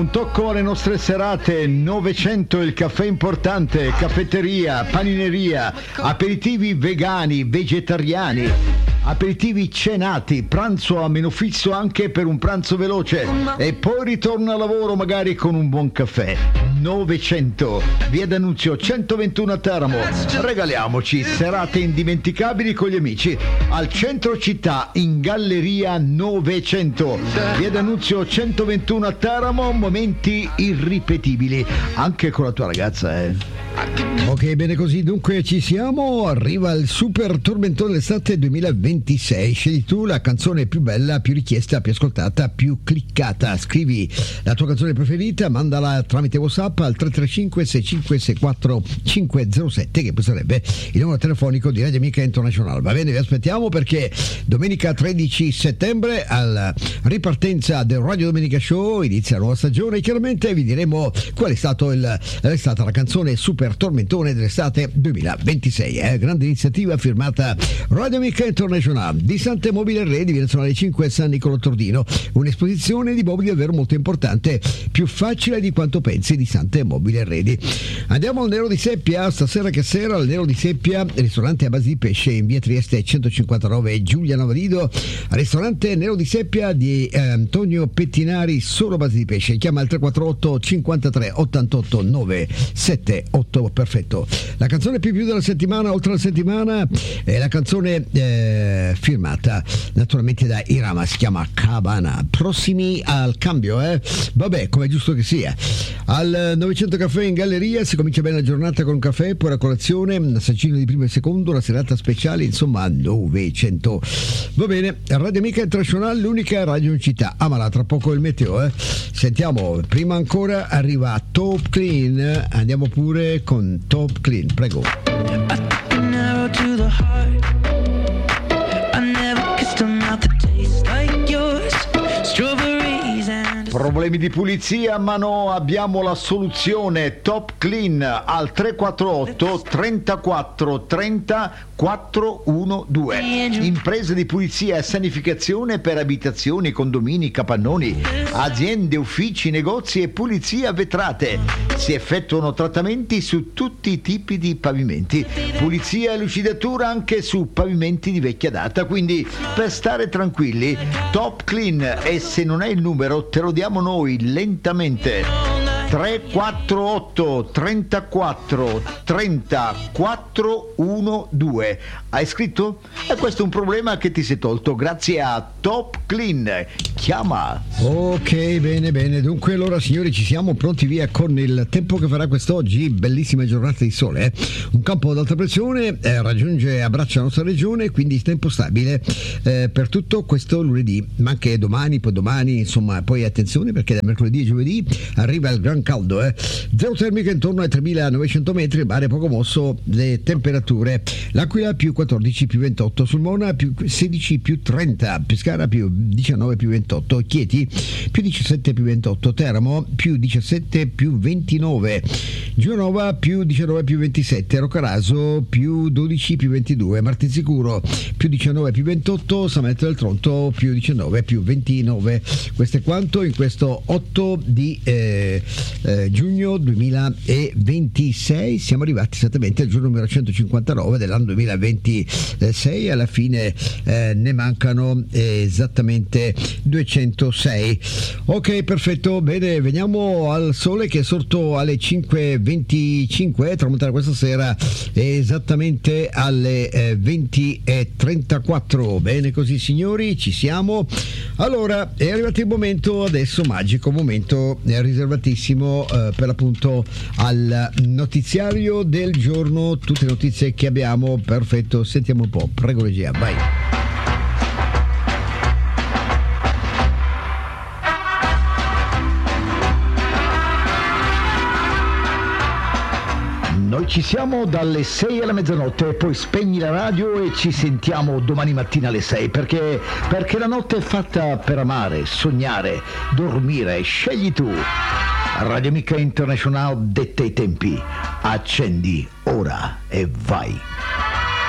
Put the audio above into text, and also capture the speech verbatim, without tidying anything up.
Un tocco alle nostre serate, novecento il caffè importante, caffetteria, panineria, aperitivi vegani, vegetariani, aperitivi cenati, pranzo a meno fisso anche per un pranzo veloce e poi ritorno al lavoro magari con un buon caffè. novecento, via D'Annunzio centoventuno a Teramo. Regaliamoci serate indimenticabili con gli amici al centro città in Galleria novecento, via D'Annunzio centoventuno a Teramo. Momenti irripetibili anche con la tua ragazza, eh. Ok, bene così, dunque ci siamo, arriva il super tormentone dell'estate duemilaventisei. Scegli tu la canzone più bella, più richiesta, più ascoltata, più cliccata. Scrivi la tua canzone preferita, mandala tramite WhatsApp al tre tre cinque sei cinque sei quattro cinque zero sette, che poi sarebbe il numero telefonico di Radio Amica International. Va bene, vi aspettiamo perché domenica tredici settembre, alla ripartenza del Radio Domenica Show, inizia la nuova stagione e chiaramente vi diremo qual è, stato il, è stata la canzone super tormentone dell'estate duemilaventisei. È eh? grande iniziativa firmata Radio Amica International di Sante Mobile Redi, via Nazionale cinque San Nicolo Tordino. Un'esposizione di mobili davvero molto importante, più facile di quanto pensi, di Sante Mobile Redi. Andiamo al Nero di Seppia, stasera che sera al Nero di Seppia, ristorante a base di pesce in via Trieste centocinquantanove Giulia Novalido, ristorante Nero di Seppia di eh, Antonio Pettinari, solo a base di pesce. Chiama il tre quattro otto cinquantatré ottantotto novecentosettantotto. Perfetto. La canzone più più della settimana, oltre la settimana, è la canzone eh, firmata naturalmente da Irama, si chiama Cabana. Prossimi al cambio, eh? Vabbè, come è giusto che sia. Al novecento Caffè in Galleria si comincia bene la giornata con un caffè, poi la colazione, un assaggino di primo e secondo, la serata speciale, insomma novecento. Va bene, Radio Amica International, l'unica radio in città. Ah, ma là, tra poco il meteo, eh? Sentiamo, prima ancora arriva Top Clean, andiamo pure con Top Clean, prego. Problemi di pulizia? Ma no, abbiamo la soluzione. Top Clean al tre quattro otto trentaquattro trenta quattrocentododici. Imprese di pulizia e sanificazione per abitazioni, condomini, capannoni, aziende, uffici, negozi e pulizia vetrate. Si effettuano trattamenti su tutti i tipi di pavimenti, pulizia e lucidatura anche su pavimenti di vecchia data, quindi per stare tranquilli Top Clean, e se non è il numero te lo diamo noi lentamente: tre quattro otto trentaquattro trenta quattrocentododici. Hai scritto? E questo è un problema che ti sei tolto grazie a Top Clean. Chiama. Ok, bene bene, dunque allora signori ci siamo pronti via con il tempo che farà quest'oggi. Bellissima giornata di sole, eh? Un campo ad alta pressione eh, raggiunge e abbraccia la nostra regione, quindi tempo stabile eh, per tutto questo lunedì, ma anche domani, poi domani, insomma, poi attenzione perché da mercoledì e giovedì arriva il gran caldo, eh? Zero termica intorno ai tremilanovecento metri, mare poco mosso, le temperature: L'Aquila più quattordici più ventotto, Sulmona più sedici più trenta, Pescara più diciannove più ventotto, Chieti più diciassette più ventotto, Teramo più diciassette più ventinove, Giovanova più diciannove più ventisette, Roccaraso più dodici più ventidue, Martinsicuro più diciannove più ventotto, Sametto del Tronto più diciannove più ventinove. Questo è quanto in questo otto di eh, eh, giugno duemilaventisei. Siamo arrivati esattamente al giorno numero centocinquantanove dell'anno duemilaventisei. Alla fine eh, ne mancano eh, esattamente duecentosei. Ok, perfetto, bene, veniamo al sole che è sorto alle cinque e venticinque, tramonterà questa sera esattamente alle eh, venti e trentaquattro. Bene così signori, ci siamo. Allora è arrivato il momento adesso magico, momento eh, riservatissimo eh, per l'appunto al notiziario del giorno, tutte le notizie che abbiamo. Perfetto, sentiamo un po', prego regia, vai. Noi ci siamo dalle sei alla mezzanotte, poi spegni la radio e ci sentiamo domani mattina alle sei, perché, perché la notte è fatta per amare, sognare, dormire. Scegli tu. Radio Amica International detta i tempi. Accendi ora e vai.